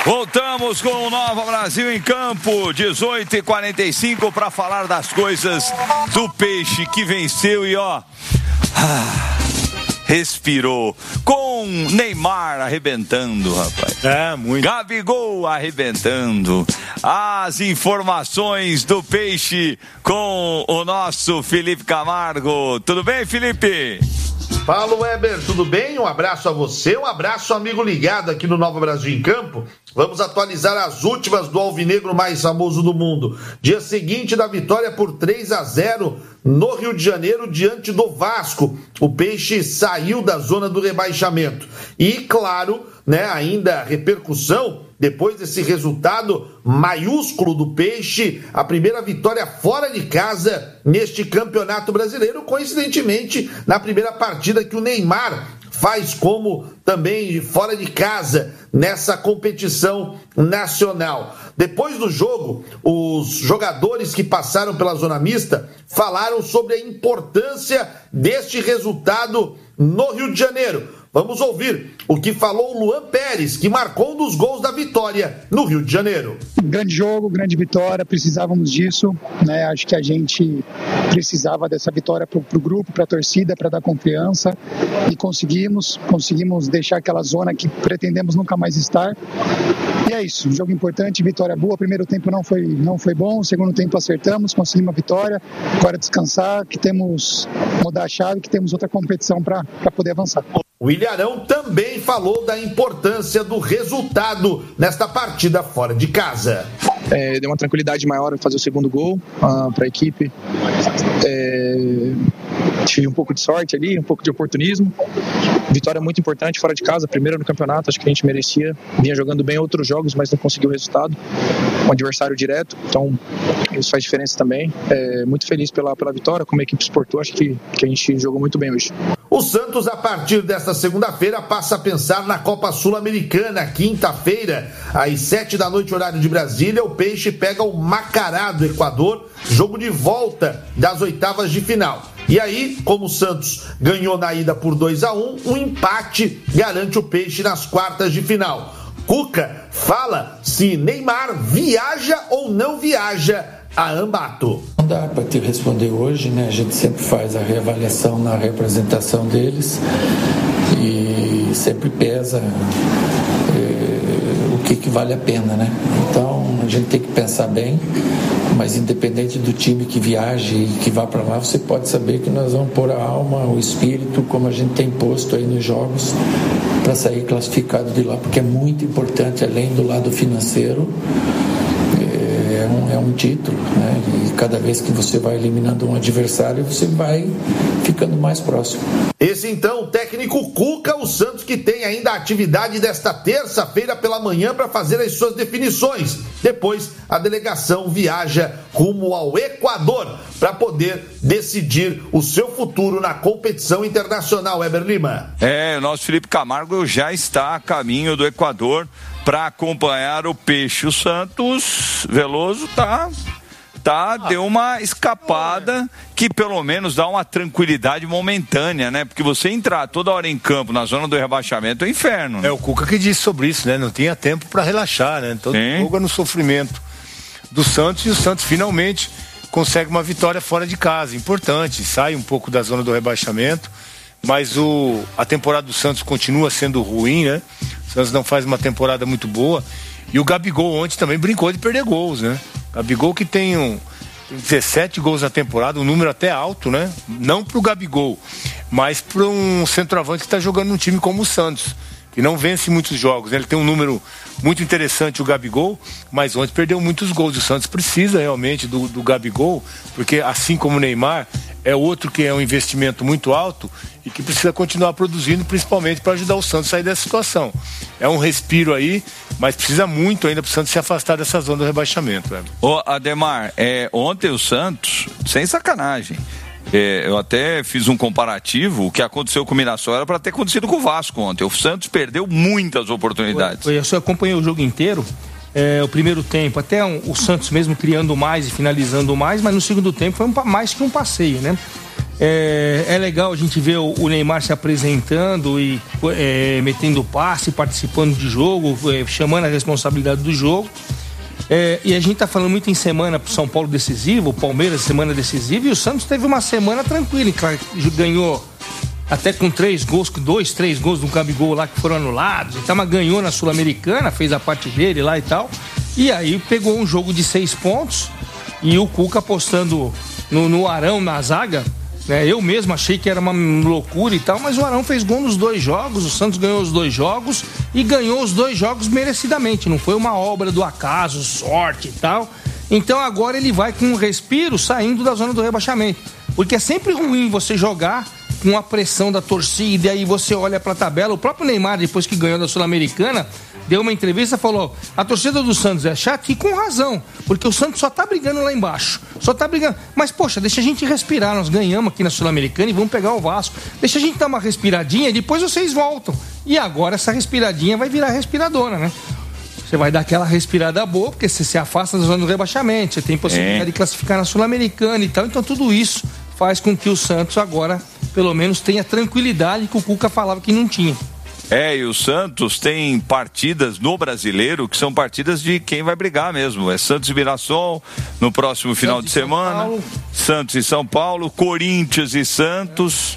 Voltamos com o Nova Brasil em Campo, 18h45, para falar das coisas do Peixe que venceu e respirou. Com Neymar arrebentando, rapaz. Muito. Gabigol arrebentando. As informações do Peixe com o nosso Felipe Camargo. Tudo bem, Felipe? Fala, Weber, tudo bem? Um abraço a você, um abraço amigo ligado aqui no Nova Brasil em Campo. Vamos atualizar as últimas do alvinegro mais famoso do mundo. Dia seguinte da vitória por 3-0 no Rio de Janeiro diante do Vasco. O Peixe saiu da zona do rebaixamento. E, claro, ainda repercussão depois desse resultado maiúsculo do Peixe, a primeira vitória fora de casa neste Campeonato Brasileiro, coincidentemente na primeira partida que o Neymar faz como também fora de casa nessa competição nacional. Depois do jogo, os jogadores que passaram pela zona mista falaram sobre a importância deste resultado no Rio de Janeiro. Vamos ouvir o que falou o Luan Pérez, que marcou um dos gols da vitória no Rio de Janeiro. Grande jogo, grande vitória, precisávamos disso, Acho que a gente precisava dessa vitória para o grupo, para a torcida, para dar confiança, e conseguimos deixar aquela zona que pretendemos nunca mais estar. E é isso, jogo importante, vitória boa. Primeiro tempo não foi bom, segundo tempo acertamos, conseguimos a vitória. Agora descansar, que temos mudar a chave, que temos outra competição para poder avançar. O Ilharão também falou da importância do resultado nesta partida fora de casa. Deu uma tranquilidade maior fazer o segundo gol para a equipe. Tive um pouco de sorte ali, um pouco de oportunismo. Vitória muito importante fora de casa, primeiro no campeonato, acho que a gente merecia. Vinha jogando bem outros jogos, mas não conseguiu o resultado. Um adversário direto, então isso faz diferença também. Muito feliz pela vitória, como a equipe se portou, acho que a gente jogou muito bem hoje. O Santos, a partir desta segunda-feira, passa a pensar na Copa Sul-Americana. Quinta-feira, às 7h, horário de Brasília, o Peixe pega o Macará do Equador, jogo de volta das oitavas de final. E aí, como o Santos ganhou na ida por 2-1, um empate garante o Peixe nas quartas de final. Cuca fala se Neymar viaja ou não viaja a Ambato. Não dá para te responder hoje, A gente sempre faz a reavaliação na representação deles e sempre pesa o que vale a pena, Então a gente tem que pensar bem, mas independente do time que viaje e que vá para lá, você pode saber que nós vamos pôr a alma, o espírito, como a gente tem posto aí nos jogos, para sair classificado de lá, porque é muito importante, além do lado financeiro, é um título, E cada vez que você vai eliminando um adversário, você vai ficando mais próximo. Esse então, o técnico Cuca, o Santos que tem ainda a atividade desta terça-feira pela manhã para fazer as suas definições. Depois, a delegação viaja rumo ao Equador para poder decidir o seu futuro na competição internacional. Weber Lima. O nosso Felipe Camargo já está a caminho do Equador para acompanhar o Peixe. O Santos Veloso deu uma escapada que pelo menos dá uma tranquilidade momentânea, Porque você entrar toda hora em campo na zona do rebaixamento é um inferno. O Cuca que disse sobre isso, Não tinha tempo para relaxar, Todo jogo no sofrimento do Santos, e o Santos finalmente consegue uma vitória fora de casa, importante, sai um pouco da zona do rebaixamento, mas a temporada do Santos continua sendo ruim, O Santos não faz uma temporada muito boa. E o Gabigol ontem também brincou de perder gols, Gabigol que tem 17 gols na temporada, um número até alto, Não pro Gabigol, mas para um centroavante que está jogando num time como o Santos, que não vence muitos jogos, Ele tem um número muito interessante, o Gabigol, mas ontem perdeu muitos gols. O Santos precisa realmente do Gabigol, porque assim como o Neymar, é outro que é um investimento muito alto e que precisa continuar produzindo, principalmente para ajudar o Santos a sair dessa situação. É um respiro aí, mas precisa muito ainda para o Santos se afastar dessa zona do rebaixamento. Ô Ademar, ontem o Santos, sem sacanagem, eu até fiz um comparativo. O que aconteceu com o Mirassol era para ter acontecido com o Vasco ontem. O Santos perdeu muitas oportunidades. Eu só acompanhei o jogo inteiro. O primeiro tempo, até o Santos mesmo criando mais e finalizando mais, mas no segundo tempo foi mais que um passeio, É legal a gente ver o Neymar se apresentando e metendo passe, participando de jogo, chamando a responsabilidade do jogo. E a gente tá falando muito em semana pro São Paulo decisivo, o Palmeiras semana decisiva, e o Santos teve uma semana tranquila, ganhou até com 3 gols do Gabigol lá que foram anulados, então, mas ganhou na Sul-Americana, fez a parte dele lá e tal, e aí pegou um jogo de 6 pontos, e o Cuca apostando no Arão na zaga, né? Eu mesmo achei que era uma loucura e tal, mas o Arão fez gol nos 2 jogos, o Santos ganhou os 2 jogos e ganhou os 2 jogos merecidamente, não foi uma obra do acaso, sorte e tal. Então agora ele vai com um respiro saindo da zona do rebaixamento, porque é sempre ruim você jogar com a pressão da torcida, e aí você olha pra tabela. O próprio Neymar, depois que ganhou da Sul-Americana, deu uma entrevista e falou: a torcida do Santos é chata, e com razão, porque o Santos só tá brigando lá embaixo, só tá brigando, mas poxa, deixa a gente respirar, nós ganhamos aqui na Sul-Americana e vamos pegar o Vasco, deixa a gente dar uma respiradinha e depois vocês voltam. E agora essa respiradinha vai virar respiradora, né? Você vai dar aquela respirada boa, porque você se afasta da zona do rebaixamento, você tem possibilidade de classificar na Sul-Americana e tal, então tudo isso faz com que o Santos agora, pelo menos, tenha tranquilidade que o Cuca falava que não tinha. E o Santos tem partidas no Brasileiro que são partidas de quem vai brigar mesmo. É Santos e Mirassol no próximo final de semana, Santos e São Paulo, Corinthians e Santos.